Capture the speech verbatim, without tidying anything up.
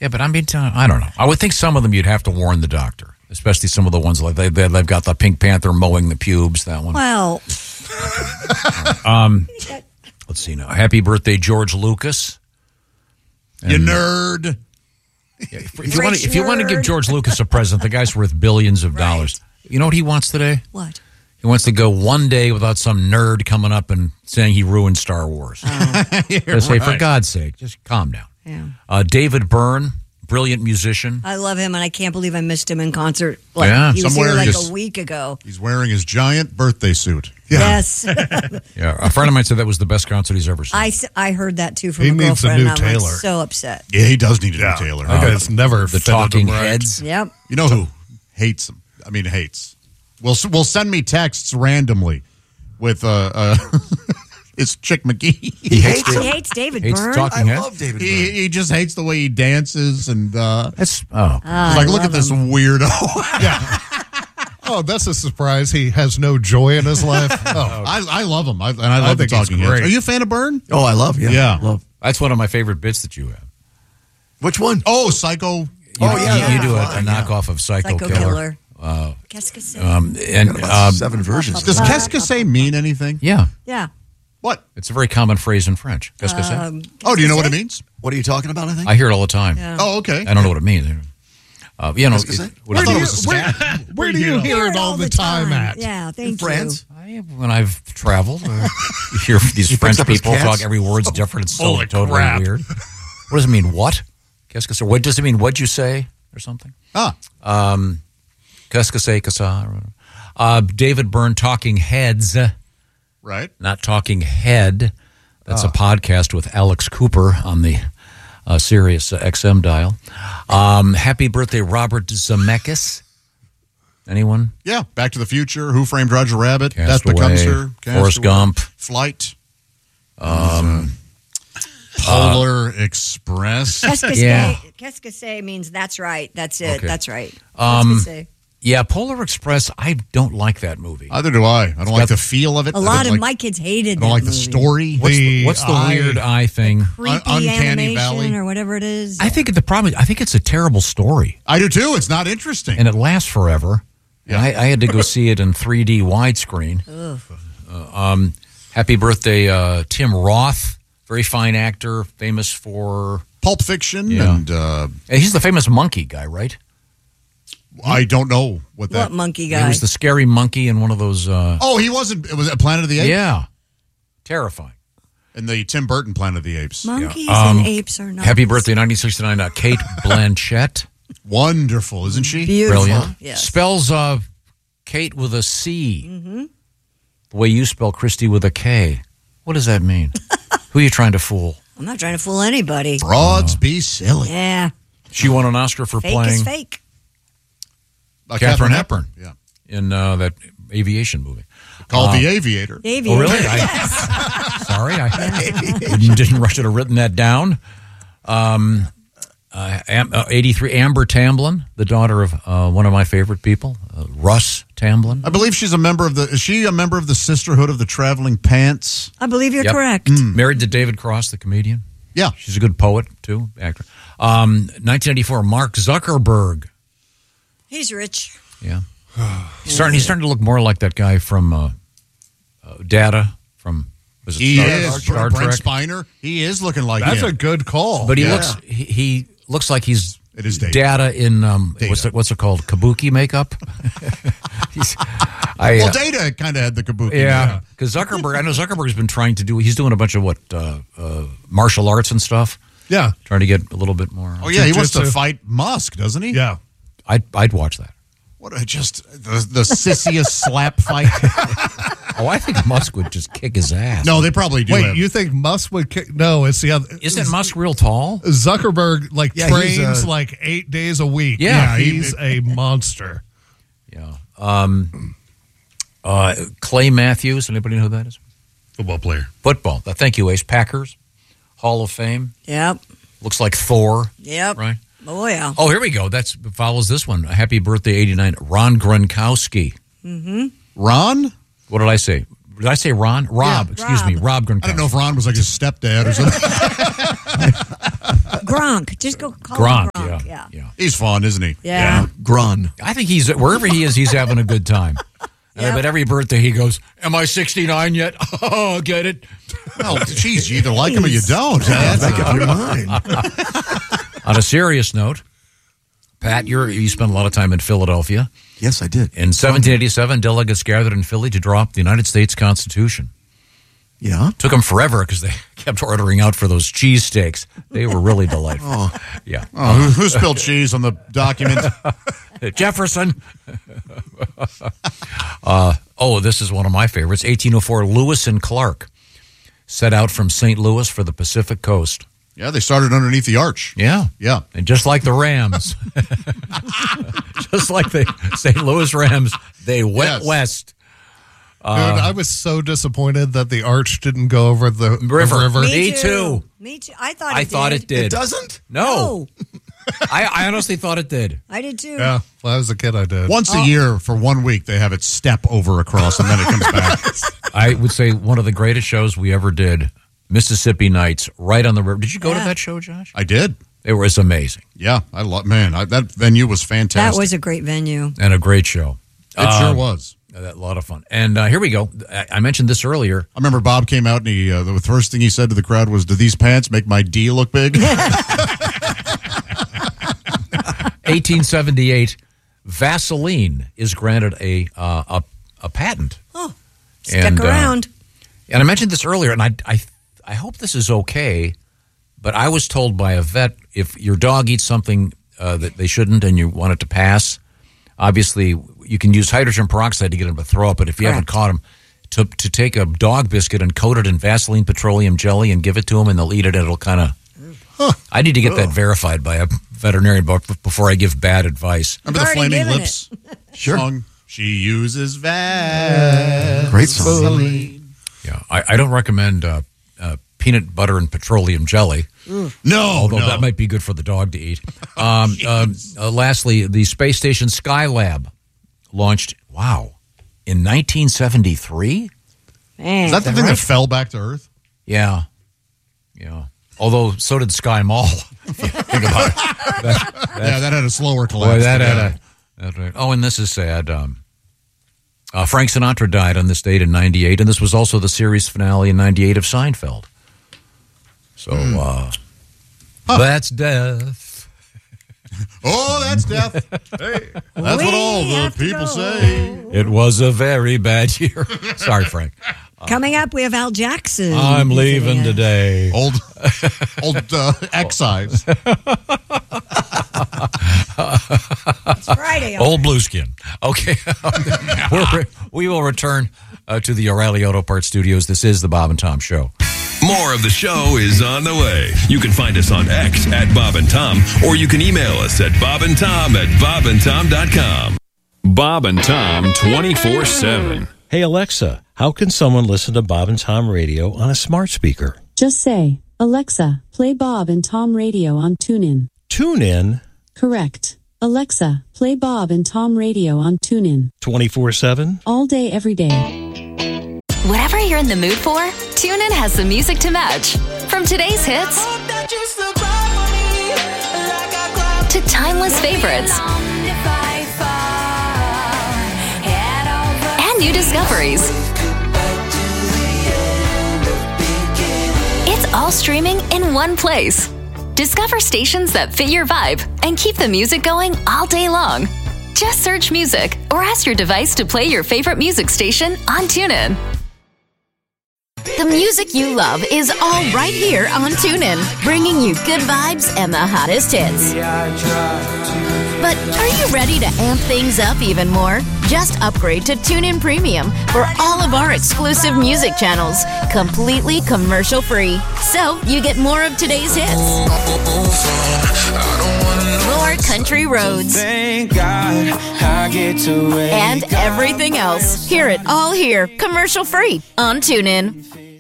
Yeah, but I mean, I don't know. I would think some of them you'd have to warn the doctor, especially some of the ones like they, they've got the Pink Panther mowing the pubes, that one. Well. um, let's see now. Happy birthday, George Lucas. And, you nerd. Yeah, if, if, you want to, if you want to give George Lucas a present, the guy's worth billions of dollars. Right. You know what he wants today? What? He wants to go one day without some nerd coming up and saying he ruined Star Wars. Oh. Just say, right. For God's sake, just calm down. Yeah. Uh, David Byrne, brilliant musician. I love him, and I can't believe I missed him in concert. Like, yeah. he was Somewhere here like just, a week ago. He's wearing his giant birthday suit. Yeah. Yes. Yeah, a friend of mine said that was the best concert he's ever seen. I, I heard that, too, from he a needs girlfriend. A new I'm Taylor. like, so upset. Yeah, he does need a yeah. new Taylor. Uh, it's never the Talking right. Heads. Yep. You know who hates him? I mean, hates. Will will send me texts randomly with uh, uh it's Chick McGee. He hates, he hates David hates Byrne. Talking I Heads. love David Byrne. He, he just hates the way he dances and uh, That's oh, Ah, like I look at love this him. weirdo. Yeah. Oh, that's a surprise. He has no joy in his life. Oh, I, I love him, I, and I love I the think he's Talking Heads. great. Are you a fan of Byrne? Oh, I love. Yeah, Yeah. Love. that's one of my favorite bits that you have. Which one? Oh, Psycho. You, Oh, yeah, you, you yeah. do a, a Fine, yeah. knockoff of Psycho, Psycho Killer. Killer. Uh, Qu'est-ce que c'est? um, and About um, seven versions. Does qu'est-ce que c'est mean anything? yeah, Yeah. What? it's a very common phrase in French. Qu'est-ce que c'est? Um, Oh, do you know what it means? What are you talking about? I think. I hear it all the time. Yeah. Oh, okay. I don't know what it means. Uh, you know, Qu'est-ce que c'est? it- what I is thought it? it was a stat. where do you hear it all the time at? Yeah, thank In you. France. I, when I've traveled, uh, you hear these He French picks up his people cats? talk. Every word's different. It's so Holy totally crap. weird. What does it mean? What? Qu'est-ce que c'est? What does it mean? What'd you say? Or something? Ah, Um, Qu'est-ce que c'est? Que ça? Uh, David Byrne, Talking Heads, right. not Talking Head. That's Ah. a podcast with Alex Cooper on the uh, Sirius X M dial. Um, happy birthday, Robert Zemeckis. Anyone? Yeah, Back to the Future, Who Framed Roger Rabbit, Death Castaway, Becomes Her, Forrest Castaway, Gump. Flight, Um, Polar Express. Qu'est-ce que Yeah. c'est? Qu'est-ce que c'est means that's right. That's it. Okay. That's right. Um, Qu'est-ce que c'est? yeah, Polar Express. I don't like that movie. Either do I. I don't like got- the feel of it. A I lot don't of like, my kids hated I that don't like the movie. story. What's the, The what's the eye- weird eye thing? Creepy Uncanny animation Valley. or whatever it is. I think the problem. I think it's a terrible story, I do too. It's not interesting. and it lasts forever. And I, I had to go see it in three D widescreen. Ugh. Uh, um, happy birthday, uh, Tim Roth. Very fine actor, famous for. Pulp Fiction, Yeah. and uh, He's the famous monkey guy, right? I don't know what that. What monkey He guy? was the scary monkey in one of those. Uh, Oh, he wasn't. It was at Planet of the Apes. yeah, terrifying. In the Tim Burton Planet of the Apes. Monkeys Um, and apes are not. Happy birthday, nineteen sixty-nine, uh, Kate Blanchett. Wonderful, isn't she? Beautiful. Brilliant. Yes. Spells uh, Kate with a C. Mm-hmm. The way you spell Christy with a K. What does that mean? Who are you trying to fool? I'm not trying to fool anybody. Frauds be silly. Yeah. She won an Oscar for Fake playing is fake. Uh, Katharine Hepburn. Yeah. in uh, that aviation movie. Called Uh, The Aviator. The Aviator. Oh, really? I, Yes. sorry, I didn't, didn't rush to have written that down. Um, uh, Am, uh, eighty-three, Amber Tamblyn, the daughter of uh, one of my favorite people, uh, Russ Tamblyn. I believe she's a member of the. Is she a member of the Sisterhood of the Traveling Pants? I believe you're Yep. correct. Married to David Cross, the comedian. Yeah. She's a good poet, too, actor. Um, nineteen eighty-four, Mark Zuckerberg. He's rich. Yeah. He's starting, he's starting to look more like that guy from uh, uh, Data, from was it He Star, is. Star Brent Trek? Spiner. He is looking like That's him. a good call. But he Yeah. looks he, he looks like he's It is Data. Data in um, Data. what's it, what's it called? Kabuki makeup. He's, I, well, uh, Data kind of had the kabuki. yeah, because Zuckerberg, I know Zuckerberg's been trying to do. He's doing a bunch of what uh, uh, martial arts and stuff. yeah. Trying to get a little bit more. Oh, yeah. He wants to Jiu-jitsu. fight Musk, doesn't he? Yeah. I'd I'd watch that. What a just the, the sissiest slap fight. Oh, I think Musk would just kick his ass. No, they probably do. Wait, have- you think Musk would kick? No, it's the other. Isn't Musk real tall? Zuckerberg like Yeah, he's, trains uh, like eight days a week. Yeah, he- he's a monster. Yeah. Um, uh, Clay Matthews. Anybody know who that is? Football player. Football. Uh, Thank you, Ace. Packers Hall of Fame. Yep. Looks like Thor. Yep. Right. Oh, yeah. Oh, here we go. That's follows this one. Happy birthday, eighty-nine. Ron Gronkowski. Mm-hmm. Ron? What did I say? Did I say Ron? Rob. Yeah, excuse Rob. me. Rob Gronkowski. I don't know if Ron was like his stepdad or something. Gronk. Just go call Gronk. him Gronk. Yeah. Yeah. He's fun, isn't he? Yeah. Grun. I think he's wherever he is, he's having a good time. And I Yep. bet every birthday he goes, "Am I sixty-nine yet?" Oh, get it. Well, geez, you either like him or you don't. That's Make up your mind. On a serious note, Pat, you're, you spent a lot of time in Philadelphia. Yes, I did. In seventeen eighty-seven, delegates gathered in Philly to draw up the United States Constitution. Yeah. Took them forever because they kept ordering out for those cheesesteaks. They were really delightful. Yeah. Oh, who, who spilled cheese on the document? Jefferson. uh, oh, this is one of my favorites. eighteen oh four, Lewis and Clark set out from Saint Louis for the Pacific coast. Yeah, they started underneath the arch. Yeah. Yeah. And just like the Rams, just like the Saint Louis Rams, they went Yes. west. Dude, I was so disappointed that the arch didn't go over the the River. river. Me too. Me too. I thought it I did. thought it did. It doesn't? No. Oh, I, I honestly thought it did. I did too. Yeah, when I was a kid, I did. Once a year for one week, they have it step over across, and then it comes back. I would say one of the greatest shows we ever did, Mississippi Nights, right on the river. Did you go to Yeah. that show, Josh? I did. It was amazing Yeah, I love. Man, I, that venue was fantastic. That was a great venue. and a great show. It sure Um, was. A lot of fun. And uh, here we go. I, I mentioned this earlier. I remember Bob came out and he uh, the first thing he said to the crowd was, "Do these pants make my D look big?" eighteen seventy-eight, Vaseline is granted a uh, a, a patent. Oh, stick And, uh, around. And I mentioned this earlier, and I, I, I hope this is okay, but I was told by a vet, if your dog eats something uh, that they shouldn't and you want it to pass, obviously you can use hydrogen peroxide to get them to throw up, but if you haven't Correct. caught them, to, to take a dog biscuit and coat it in Vaseline petroleum jelly and give it to them, and they'll eat it, it'll kind of... I need to get that verified by a veterinarian bo- before I give bad advice. Remember You've the already Flaming given Lips Sure. song? She uses Vaseline. Great song. Yeah, I, I don't recommend uh, uh, peanut butter and petroleum jelly. No, Although no. that might be good for the dog to eat. Um, um, uh, lastly, the space station Skylab launched, wow, in nineteen seventy-three? Man, Is that the thing that fell back to Earth? Yeah. Yeah. Although, so did Sky Mall. If you think about it. That, Yeah, that had a slower collapse. boy, that Yeah. had a... That, right. Oh, and this is sad. Um, uh, Frank Sinatra died on this date in ninety-eight, and this was also the series finale in ninety-eight of Seinfeld. So, uh, that's death. Oh, that's death. Hey, that's We what all the have to people go. say. It was a very bad year. Sorry, Frank. Coming up, we have Al Jackson. I'm leaving visiting us. today. Old, old uh, excise. It's Friday. Old Blueskin. Okay. We're, we will return uh, to the O'Reilly Auto Parts Studios. This is the Bob and Tom Show. More of the show is on the way. You can find us on X at Bob and Tom, or you can email us at Bob and Tom at bob and tom dot com. Bob and Tom twenty-four seven. Hey Alexa, how can someone listen to Bob and Tom Radio on a smart speaker? Just say, Alexa, play Bob and Tom Radio on TuneIn. TuneIn Correct. Alexa, play Bob and Tom Radio on TuneIn. twenty-four seven? All day, every day. Whatever you're in the mood for, TuneIn has the music to match. From today's hits to timeless favorites and new discoveries. It's all streaming in one place. Discover stations that fit your vibe and keep the music going all day long. Just search music or ask your device to play your favorite music station on TuneIn. The music you love is all right here on TuneIn, bringing you good vibes and the hottest hits. But are you ready to amp things up even more? Just upgrade to TuneIn Premium for all of our exclusive music channels, completely commercial-free. So you get more of today's hits, more country roads, Thank God I get to and everything else. Hear it all here, commercial-free on TuneIn.